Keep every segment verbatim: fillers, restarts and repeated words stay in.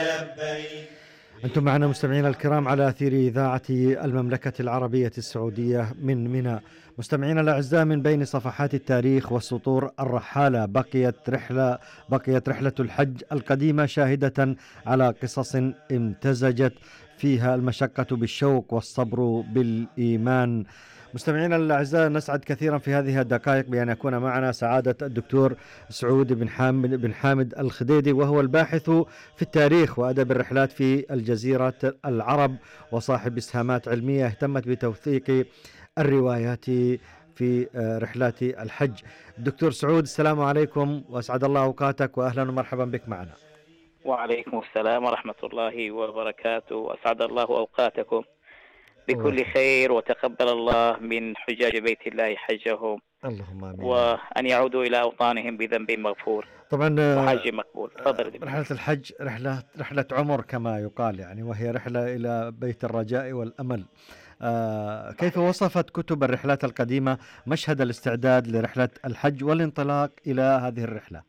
أنتم معنا مستمعينا الكرام على أثير إذاعة المملكة العربية السعودية من منى. مستمعينا الأعزاء، من بين صفحات التاريخ والسطور الرحالة بقيت رحلة بقيت رحلة الحج القديمة شاهدة على قصص امتزجت فيها المشقة بالشوق والصبر بالإيمان. مستمعينا الأعزاء، نسعد كثيرا في هذه الدقائق بأن يكون معنا سعادة الدكتور سعود بن حامد بن حامد الخديدي، وهو الباحث في التاريخ وأدب الرحلات في الجزيرة العرب، وصاحب إسهامات علمية اهتمت بتوثيق الروايات في رحلات الحج. دكتور سعود، السلام عليكم وأسعد الله أوقاتك وأهلا ومرحبا بك معنا. وعليكم السلام ورحمة الله وبركاته، وأسعد الله أوقاتكم بكل خير، وتقبل الله من حجاج بيت الله حجهم، اللهم آمين، وأن يعودوا إلى أوطانهم بذنب مغفور طبعا وحج مقبول. تفضل. رحلة الحج رحلة رحلة عمر كما يقال، يعني وهي رحلة إلى بيت الرجاء والأمل. آه كيف وصفت كتب الرحلات القديمة مشهد الاستعداد لرحلة الحج والانطلاق إلى هذه الرحلة؟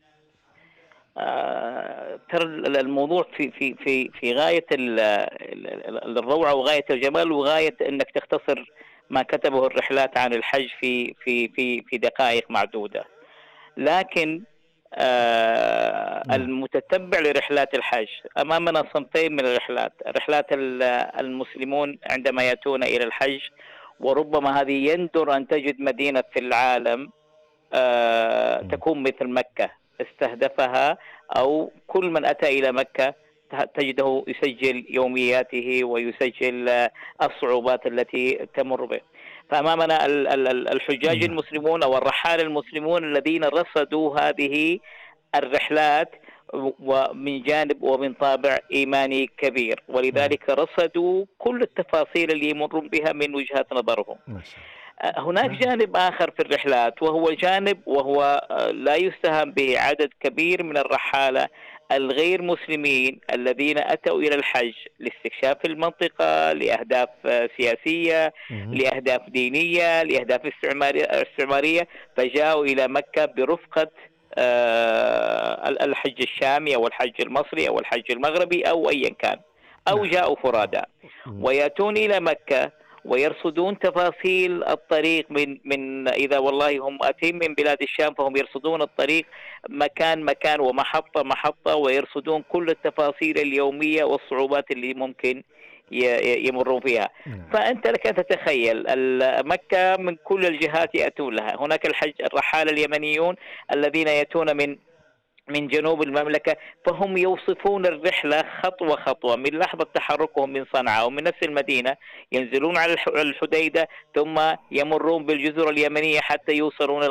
آه، ترى الموضوع في في في في غاية الروعة وغاية الجمال وغاية انك تختصر ما كتبه الرحلات عن الحج في في في في دقائق معدودة. لكن آه المتتبع لرحلات الحج امامنا صنفين من الرحلات. رحلات المسلمون عندما يأتون الى الحج، وربما هذه يندر ان تجد مدينة في العالم آه تكون مثل مكة استهدفها، أو كل من أتى إلى مكة تجده يسجل يومياته ويسجل الصعوبات التي تمر به. فأمامنا الحجاج المسلمون أو الرحال المسلمون الذين رصدوا هذه الرحلات ومن جانب ومن طابع إيماني كبير، ولذلك رصدوا كل التفاصيل اللي يمرون بها من وجهة نظرهم. هناك جانب آخر في الرحلات، وهو جانب وهو لا يستهان به عدد كبير من الرحالة الغير مسلمين الذين أتوا إلى الحج لاستكشاف المنطقة لأهداف سياسية، لأهداف دينية، لأهداف استعمارية، فجاءوا إلى مكة برفقة الحج الشامي أو الحج المصري أو الحج المغربي أو أيا كان، أو جاءوا فرادا ويأتون إلى مكة ويرصدون تفاصيل الطريق من من إذا والله هم آتين من بلاد الشام، فهم يرصدون الطريق مكان مكان ومحطة محطة، ويرصدون كل التفاصيل اليومية والصعوبات اللي ممكن يمرون فيها. فأنت لك أن تتخيل مكة من كل الجهات يأتون لها. هناك الحج الرحالة اليمنيون الذين يأتون من من جنوب المملكة، فهم يوصفون الرحلة خطوة خطوة من لحظة تحركهم من صنعاء ومن نفس المدينة، ينزلون على الحديدة ثم يمرون بالجزر اليمنية حتى يوصلون